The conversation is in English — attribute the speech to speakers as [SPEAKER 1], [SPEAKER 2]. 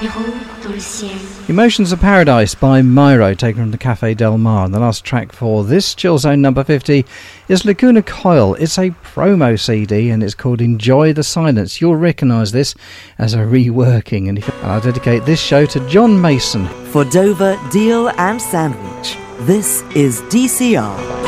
[SPEAKER 1] Emotions of Paradise by Myro, taken from the Café Del Mar. And the last track for this Chill Zone number 50 is Lacuna Coil. It's a promo CD and it's called Enjoy the Silence. You'll recognise this as a reworking. And I'll dedicate this show to John Mason.
[SPEAKER 2] For Dover, Deal and Sandwich, this is DCR.